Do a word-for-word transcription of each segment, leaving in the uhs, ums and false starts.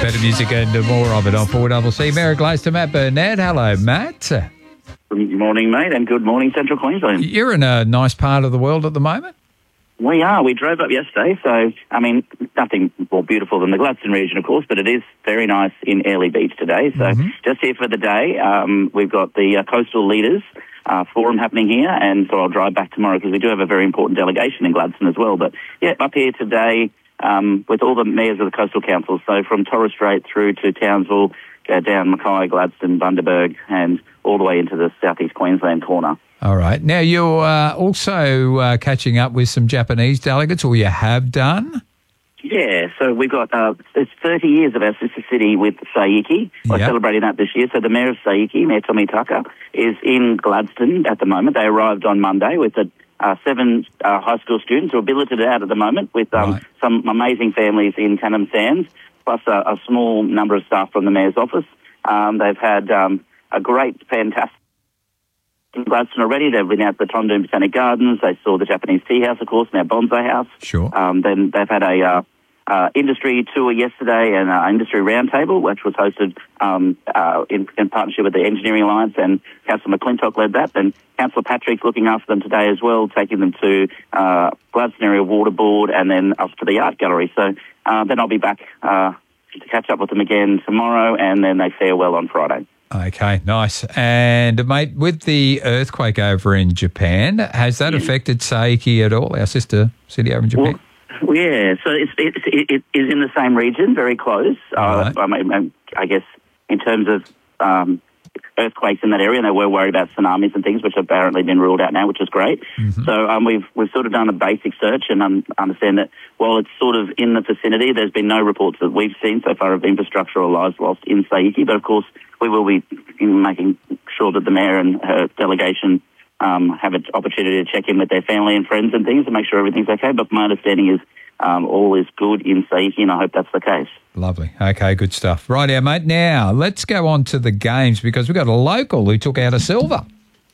Better music and more of it on four C C. Merry Glaze to Matt Burnett. Hello, Matt. Good morning, mate, and good morning, Central Queensland. You're in a nice part of the world at the moment? We are. We drove up yesterday, so, I mean, nothing more beautiful than the Gladstone region, of course, but it is very nice in Airlie Beach today. So mm-hmm. just here for the day, um, we've got the uh, Coastal Leaders uh, Forum happening here, and so I'll drive back tomorrow because we do have a very important delegation in Gladstone as well. But, yeah, up here today um, with all the mayors of the coastal councils, so from Torres Strait through to Townsville, go down Mackay, Gladstone, Bundaberg, and all the way into the southeast Queensland corner. All right. Now, you're uh, also uh, catching up with some Japanese delegates, or you have done? Yeah, so we've got, uh, it's thirty years of our sister city with Saiki. We're yep. celebrating that this year. So the mayor of Saiki, Mayor Tommy Tucker, is in Gladstone at the moment. They arrived on Monday with the uh, seven uh, high school students who are billeted out at the moment with um, right. some amazing families in Tannum Sands, plus a, a small number of staff from the mayor's office. Um, they've had um, a great, fantastic in Gladstone already. They've been out to the Tondoon Botanic Gardens. They saw the Japanese tea house, of course, and our bonsai house. Sure. Um, then they've had a uh, uh, industry tour yesterday and an industry roundtable, which was hosted um, uh, in, in partnership with the Engineering Alliance, and Councillor McClintock led that. Then Councillor Patrick's looking after them today as well, taking them to uh, Gladstone Area Water Board and then up to the art gallery. So uh, then I'll be back uh, to catch up with them again tomorrow, and then they farewell on Friday. Okay, nice. And, mate, with the earthquake over in Japan, has that yeah. affected Saiki at all, our sister city over in Japan? Well, yeah, so it's, it's, it, it is in the same region, very close. Right. Uh, I, mean, I guess in terms of um, earthquakes in that area, and they were worried about tsunamis and things, which have apparently been ruled out now, which is great. Mm-hmm. So um, we've we've sort of done a basic search and um, understand that while it's sort of in the vicinity, there's been no reports that we've seen so far of infrastructure or lives lost in Saiki, but of course we will be making sure that the mayor and her delegation um, have an opportunity to check in with their family and friends and things to make sure everything's okay. But my understanding is um, all is good in Saiki, and I hope that's the case. Lovely. Okay, good stuff. Right, yeah, mate. Now, let's go on to the games because we've got a local who took out a silver.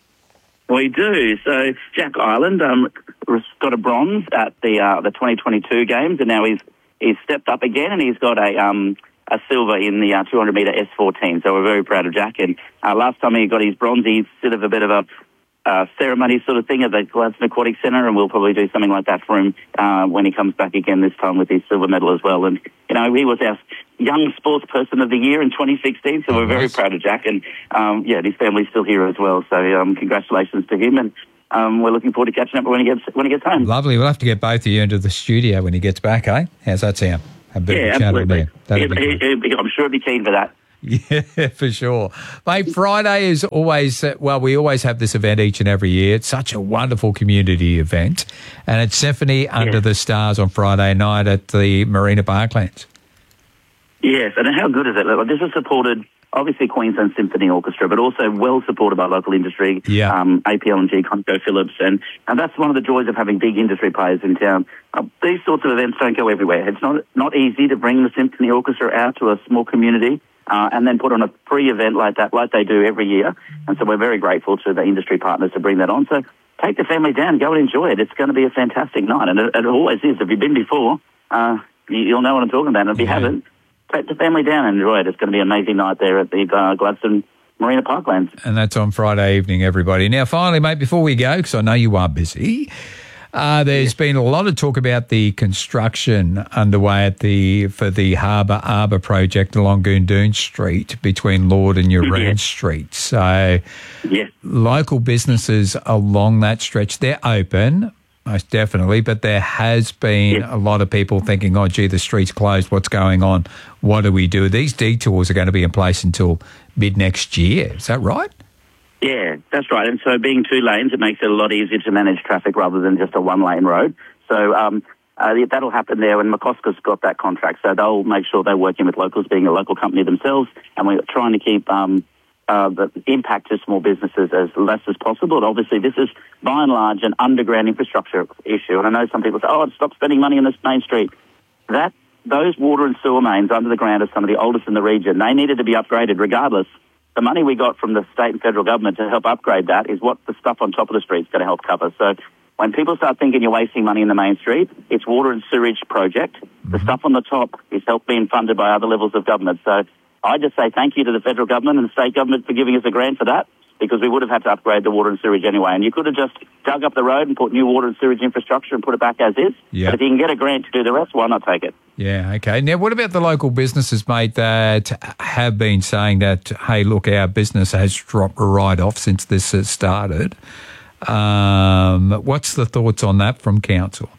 We do. So Jack Ireland um, got a bronze at the uh, the twenty twenty-two games, and now he's he's stepped up again, and he's got a um, a silver in the uh, two hundred metre S fourteen. So we're very proud of Jack. And uh, last time he got his bronze, he sort of a bit of a uh, ceremony sort of thing at the Gladstone Aquatic Centre, and we'll probably do something like that for him uh, when he comes back again this time with his silver medal as well. And, you know, he was our young sports person of the year in twenty sixteen, so oh, we're very nice. proud of Jack. And, um, yeah, his family's still here as well. So um, congratulations to him, and um, we're looking forward to catching up when he gets when he gets home. Lovely. We'll have to get both of you into the studio when he gets back, eh? How's that sound? A bit yeah, of a absolutely. He, he, he, I'm sure he'll be keen for that. Yeah, for sure. Mate, Friday is always, well, we always have this event each and every year. It's such a wonderful community event. And it's Symphony Under yes. the Stars on Friday night at the Marina Parklands. Yes, and how good is it? Like, this is supported, obviously, Queensland Symphony Orchestra, but also well supported by local industry, yeah. um, A P L and G, ConocoPhillips, and, and that's one of the joys of having big industry players in town. Uh, these sorts of events don't go everywhere. It's not not easy to bring the Symphony Orchestra out to a small community uh, and then put on a pre-event like that, like they do every year. And so we're very grateful to the industry partners to bring that on. So take the family down, go and enjoy it. It's going to be a fantastic night, and it, it always is. If you've been before, uh, you, you'll know what I'm talking about. And if you yeah. haven't, take the family down and enjoy it. It's going to be an amazing night there at the uh, Gladstone Marina Parklands. And that's on Friday evening, everybody. Now, finally, mate, before we go, because I know you are busy, uh, there's been a lot of talk about the construction underway at the for the Harbour Arbour project along Goondoon Street between Lord and Urean yeah. Street. So yeah. local businesses along that stretch, they're open, most definitely, but there has been yeah. a lot of people thinking, oh, gee, the street's closed, what's going on? What do we do? These detours are going to be in place until mid-next year. Is that right? Yeah, that's right. And so being two lanes, it makes it a lot easier to manage traffic rather than just a one-lane road. So um, uh, that'll happen there, and McCosk's got that contract. So they'll make sure they're working with locals, being a local company themselves, and we're trying to keep um, uh, the impact to small businesses as less as possible. And obviously, this is, by and large, an underground infrastructure issue. And I know some people say, oh, stop spending money on this main street. That Those water and sewer mains under the ground are some of the oldest in the region. They needed to be upgraded regardless. The money we got from the state and federal government to help upgrade that is what the stuff on top of the street is going to help cover. So when people start thinking you're wasting money in the main street, it's water and sewage project. Mm-hmm. The stuff on the top is help being funded by other levels of government. So I just say thank you to the federal government and the state government for giving us a grant for that, because we would have had to upgrade the water and sewage anyway. And you could have just dug up the road and put new water and sewage infrastructure and put it back as is. Yeah. But if you can get a grant to do the rest, why not take it? Yeah, okay. Now, what about the local businesses, mate, that have been saying that, hey, look, our business has dropped right off since this has started? Um, what's the thoughts on that from council?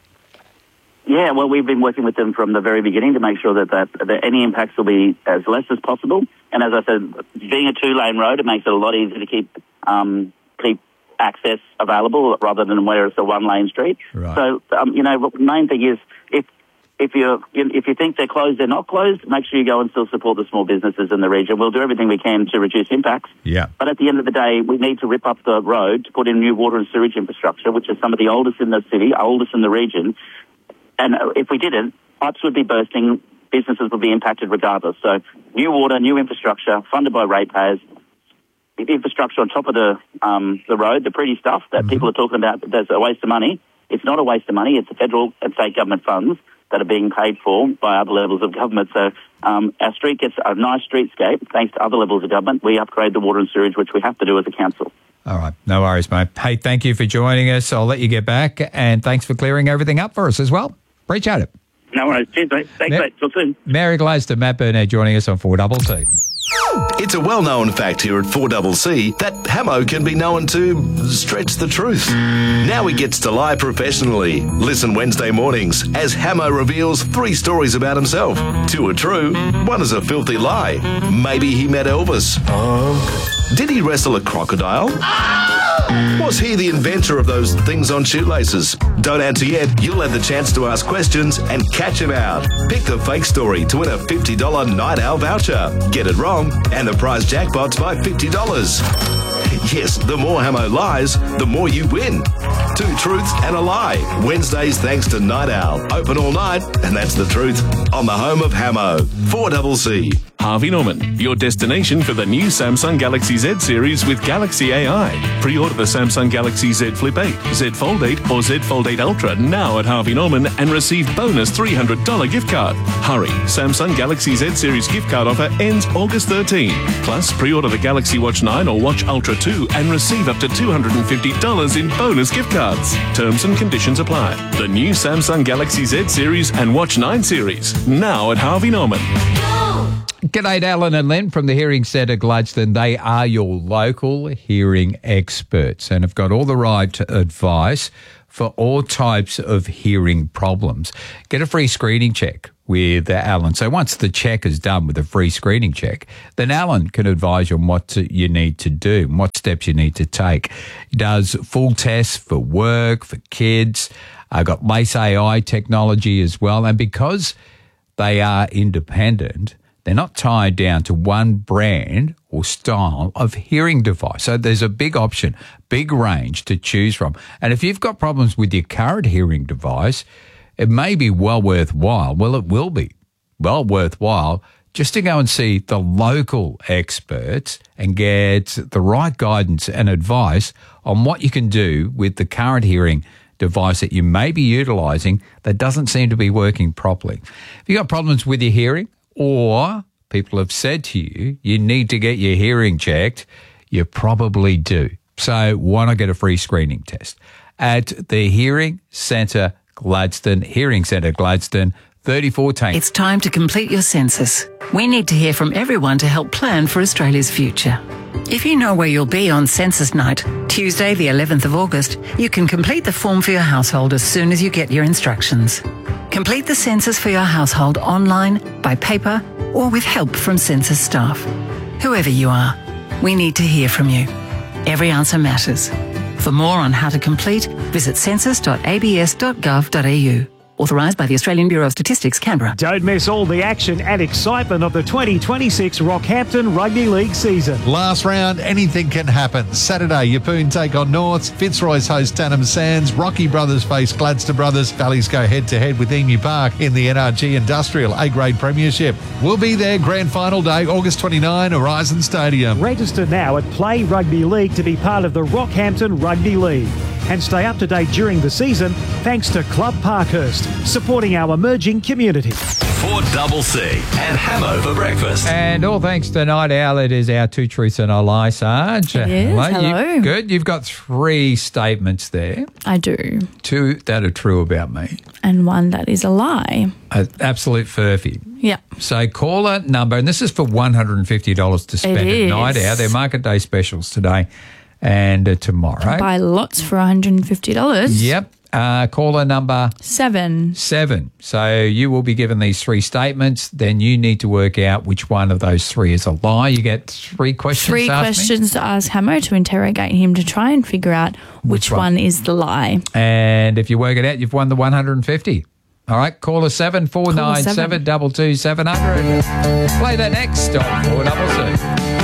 Yeah, well, we've been working with them from the very beginning to make sure that, that, that any impacts will be as less as possible. And as I said, being a two-lane road, it makes it a lot easier to keep um, keep access available rather than where it's a one-lane street. Right. So, um, you know, the main thing is if if you if you think they're closed, they're not closed, make sure you go and still support the small businesses in the region. We'll do everything we can to reduce impacts. Yeah. But at the end of the day, we need to rip up the road to put in new water and sewage infrastructure, which is some of the oldest in the city, oldest in the region. And if we didn't, pipes would be bursting, businesses would be impacted regardless. So new water, new infrastructure, funded by ratepayers, infrastructure on top of the um, the road, the pretty stuff that mm-hmm. people are talking about, that's a waste of money. It's not a waste of money. It's the federal and state government funds that are being paid for by other levels of government. So um, our street gets a nice streetscape thanks to other levels of government. We upgrade the water and sewage, which we have to do as a council. All right. No worries, mate. Hey, thank you for joining us. I'll let you get back, and thanks for clearing everything up for us as well. Appreciate it. No worries. Cheers, mate. Thanks, Ma- mate. Talk soon. Mary Gladstone, Matt Burnett joining us on four C C. It's a well-known fact here at four C C that Hamo can be known to stretch the truth. Now he gets to lie professionally. Listen Wednesday mornings as Hamo reveals three stories about himself. Two are true, one is a filthy lie. Maybe he met Elvis. Uh, Did he wrestle a crocodile? Was he the inventor of those things on shoelaces? Don't answer yet. You'll have the chance to ask questions and catch him out. Pick the fake story to win a fifty dollars Night Owl voucher. Get it wrong, and the prize jackpot's by fifty dollars. Yes, the more Hamo lies, the more you win. Two truths and a lie. Wednesdays thanks to Night Owl. Open all night, and that's the truth. On the home of Hamo. four C C. Harvey Norman, your destination for the new Samsung Galaxy Z series with Galaxy A I. Pre-order the Samsung Galaxy Z Flip eight, Z Fold eight or Z Fold eight Ultra now at Harvey Norman and receive bonus three hundred dollars gift card. Hurry, Samsung Galaxy Z series gift card offer ends August thirteenth. Plus, pre-order the Galaxy Watch nine or Watch Ultra two and receive up to two hundred fifty dollars in bonus gift cards. Terms and conditions apply. The new Samsung Galaxy Z series and Watch nine series now at Harvey Norman. G'day, Alan and Len from the Hearing Centre Gladstone. They are your local hearing experts and have got all the right advice for all types of hearing problems. Get a free screening check with Alan. So once the check is done with a free screening check, then Alan can advise you on what to, you need to do and what steps you need to take. He does full tests for work, for kids. I've got Lace A I technology as well. And because they are independent, they're not tied down to one brand or style of hearing device. So there's a big option, big range to choose from. And if you've got problems with your current hearing device, it may be well worthwhile. Well, it will be well worthwhile just to go and see the local experts and get the right guidance and advice on what you can do with the current hearing device that you may be utilising that doesn't seem to be working properly. If you've got problems with your hearing, or people have said to you, you need to get your hearing checked, you probably do. So why not get a free screening test? At the Hearing Centre Gladstone, Hearing Centre Gladstone, thirty fourteen. It's time to complete your census. We need to hear from everyone to help plan for Australia's future. If you know where you'll be on census night, Tuesday the eleventh of August, you can complete the form for your household as soon as you get your instructions. Complete the census for your household online, by paper, or with help from census staff. Whoever you are, we need to hear from you. Every answer matters. For more on how to complete, visit census dot a b s dot gov dot a u. Authorised by the Australian Bureau of Statistics, Canberra. Don't miss all the action and excitement of the twenty twenty-six Rockhampton Rugby League season. Last round, anything can happen. Saturday, Yeppoon take on Norths, Fitzroy's host Tannum Sands, Rocky Brothers face Gladstone Brothers, Valleys go head-to-head with Emu Park in the N R G Industrial A-Grade Premiership. We'll be there grand final day, August twenty-ninth, Horizon Stadium. Register now at Play Rugby League to be part of the Rockhampton Rugby League. and stay up to date during the season thanks to Club Parkhurst, supporting our emerging community. four double C and Hamo for breakfast. And all thanks to Night Owl, it is our two truths and a lie, Sarge. It is. Well, you- Hello. good. You've got three statements there. I do. Two that are true about me. And one that is a lie. An absolute furphy. Yeah. So caller number, and this is for one hundred fifty dollars to spend It at Night is. Owl. Their market day specials today and uh, tomorrow. Buy lots for one hundred fifty dollars. Yep. Uh, caller number Seven. seven. So you will be given these three statements. Then you need to work out which one of those three is a lie. You get three questions. Three to ask me. questions to ask Hamo to interrogate him to try and figure out which, Which one? one is the lie. And if you work it out, you've won the one hundred fifty. All right, call us seven four nine seven two two seven hundred. Play that next on four double C.